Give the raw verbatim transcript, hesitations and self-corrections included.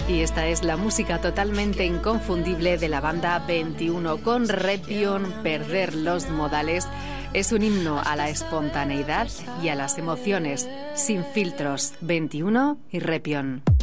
Y esta es la música totalmente inconfundible de la banda veintiuno con Repion. Perder los modales es un himno a la espontaneidad y a las emociones, sin filtros. veintiuno y Repion.